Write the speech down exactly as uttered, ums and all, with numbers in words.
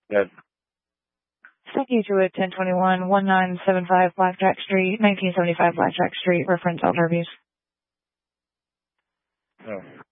Good. Thank you to a ten twenty-one, nineteen seventy-five Blackjack Street, nineteen seventy-five Blackjack Street, reference all Derbies. Oh.